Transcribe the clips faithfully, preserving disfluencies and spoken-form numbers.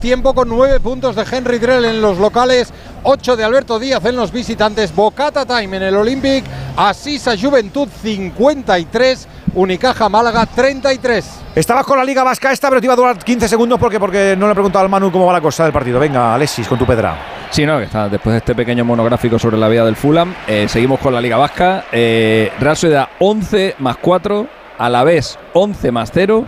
Tiempo con nueve puntos de Henry Drell en los locales, ocho de Alberto Díaz en los visitantes. Bocata Time en el Olympic, Asisa Juventud cincuenta y tres, Unicaja Málaga treinta y tres. Estabas con la Liga Vasca esta, pero te iba a durar quince segundos porque, porque no le he preguntado al Manu cómo va la cosa del partido. Venga, Alexis, con tu pedra. Sí, no, que está después de este pequeño monográfico sobre la vida del Fulham. Eh, seguimos con la Liga Vasca. Eh, Real Sociedad once más cuatro, Alavés once más cero,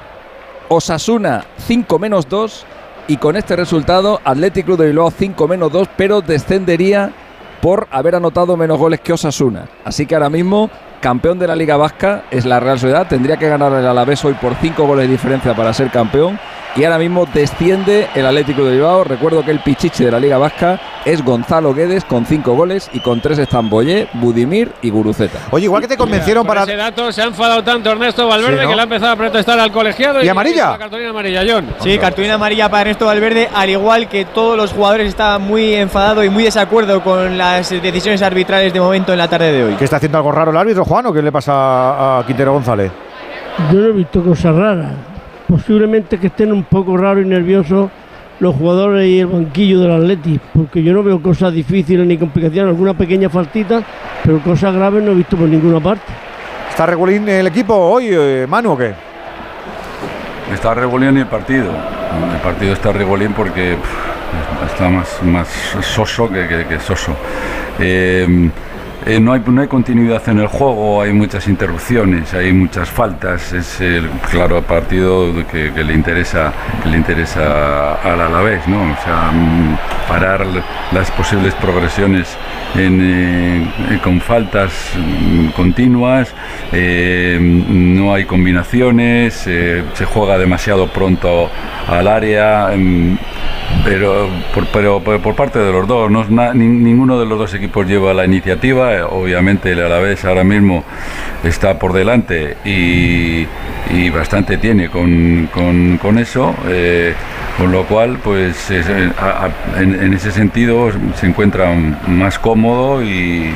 Osasuna cinco menos dos. Y con este resultado, Athletic Club de Bilbao cinco menos dos, pero descendería por haber anotado menos goles que Osasuna. Así que ahora mismo, campeón de la Liga Vasca es la Real Sociedad. Tendría que ganar el Alavés hoy por cinco goles de diferencia para ser campeón. Y ahora mismo desciende el Atlético de Bilbao. Recuerdo que el pichichi de la Liga Vasca es Gonzalo Guedes con cinco goles y con tres están Boyé, Budimir y Guruceta. Oye, igual que te convencieron Mira, para... ese dato se ha enfadado tanto Ernesto Valverde, sí, ¿no?, que le ha empezado a protestar al colegiado. ¿Y, y amarilla? La cartulina amarilla, John. Sí, cartulina amarilla para Ernesto Valverde, al igual que todos los jugadores estaban muy enfadados y muy desacuerdo con las decisiones arbitrales de momento en la tarde de hoy. ¿Qué está haciendo algo raro el árbitro, Juan, o qué le pasa a Quintero González? Yo no he visto cosas raras. Posiblemente que estén un poco raros y nerviosos los jugadores y el banquillo del Atleti, porque yo no veo cosas difíciles ni complicaciones, alguna pequeña faltita, pero cosas graves no he visto por ninguna parte. ¿Está regulín el equipo hoy, eh, Manu, o qué? Está regulín el partido. El partido está regulín porque pff, está más, más soso que, que, que soso. Eh, Eh, no, hay, no hay continuidad en el juego, hay muchas interrupciones, hay muchas faltas. Es el claro partido que, que le interesa que le interesa al Alavés, ¿no? O sea, parar las posibles progresiones en, eh, con faltas continuas, eh, no hay combinaciones, eh, se juega demasiado pronto al área. Eh, Pero por, pero por parte de los dos, no, na, ni, ninguno de los dos equipos lleva la iniciativa. Obviamente el Alavés ahora mismo está por delante y, y bastante tiene con, con, con eso, eh, con lo cual pues es, a, a, en, en ese sentido se encuentra más cómodo y,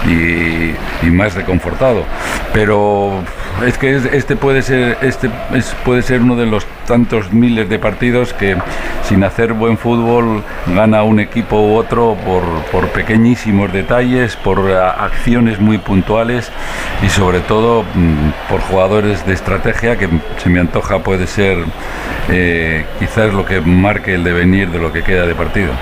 y, y más reconfortado. Pero es que este puede ser este es, puede ser uno de los tantos miles de partidos que sin hacer buen fútbol gana un equipo u otro por, por pequeñísimos detalles, por acciones muy puntuales y sobre todo por jugadores de estrategia que se me antoja puede ser eh, quizás lo que marque el devenir de lo que queda de partido.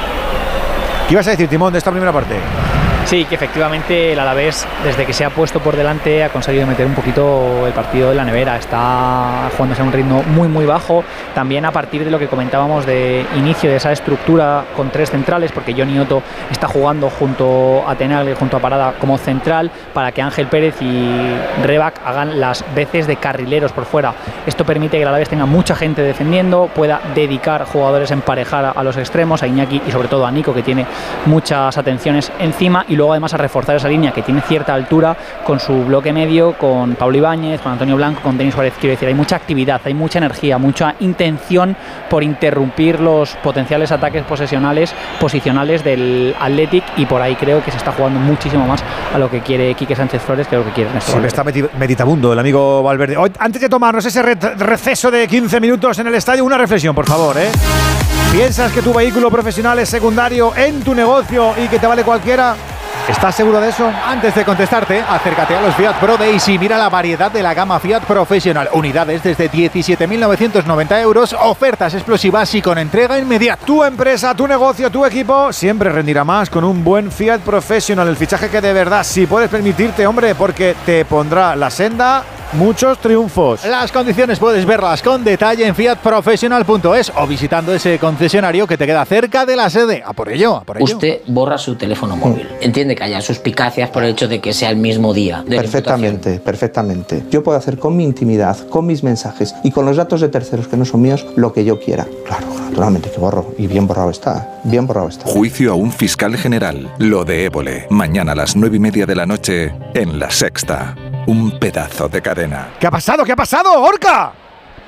¿Qué ibas a decir, Timón, de esta primera parte? Sí, que efectivamente el Alavés, desde que se ha puesto por delante, ha conseguido meter un poquito el partido en la nevera. Está jugándose a un ritmo muy, muy bajo. También a partir de lo que comentábamos de inicio de esa estructura con tres centrales, porque Johnny Otto está jugando junto a Tenaglia y junto a Parada como central, para que Ángel Pérez y Rebac hagan las veces de carrileros por fuera. Esto permite que el Alavés tenga mucha gente defendiendo, pueda dedicar jugadores, emparejar a los extremos, a Iñaki y sobre todo a Nico, que tiene muchas atenciones encima, y luego además a reforzar esa línea que tiene cierta altura con su bloque medio, con Pablo Ibáñez, con Antonio Blanco, con Denis Suárez. Quiero decir, hay mucha actividad, hay mucha energía, mucha intención por interrumpir los potenciales ataques posesionales, posicionales del Athletic, y por ahí creo que se está jugando muchísimo más a lo que quiere Quique Sánchez Flores que lo que quiere Ernesto Valverde. Siempre está meditabundo el amigo Valverde. Hoy, antes de tomarnos ese receso de quince minutos en el estadio, una reflexión, por favor, ¿eh? ¿Piensas que tu vehículo profesional es secundario en tu negocio y que te vale cualquiera? ¿Estás seguro de eso? Antes de contestarte, acércate a los Fiat Pro Days y mira la variedad de la gama Fiat Professional. Unidades desde diecisiete mil novecientos noventa euros, ofertas explosivas y con entrega inmediata. Tu empresa, tu negocio, tu equipo siempre rendirá más con un buen Fiat Professional. El fichaje que de verdad sí puedes permitirte, hombre, porque te pondrá la senda muchos triunfos. Las condiciones puedes verlas con detalle en fiat professional punto es o visitando ese concesionario que te queda cerca de la sede. A por ello, a por ello. Usted borra su teléfono móvil. Entiende que haya suspicacias por el hecho de que sea el mismo día de Perfectamente, perfectamente. Yo puedo hacer con mi intimidad, con mis mensajes y con los datos de terceros que no son míos lo que yo quiera. Claro, naturalmente que borro. Y bien borrado está, bien borrado está. Juicio a un fiscal general. Lo de Évole. Mañana a las nueve y media de la noche en La Sexta. Un pedazo de cadena. ¿Qué ha pasado? ¿Qué ha pasado, Gorka?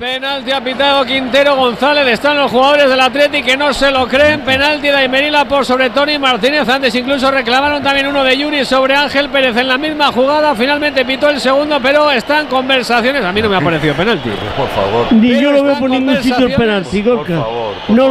Penalti ha pitado Quintero González. Están los jugadores del Atleti que no se lo creen. Penalti de Aymerila por sobre Tony Martínez. Antes incluso reclamaron también uno de Yuri sobre Ángel Pérez en la misma jugada. Finalmente pitó el segundo, pero están conversaciones. A mí no me ha parecido penalti. Por favor. Ni yo lo veo por ningún sitio el penalti, Gorka. No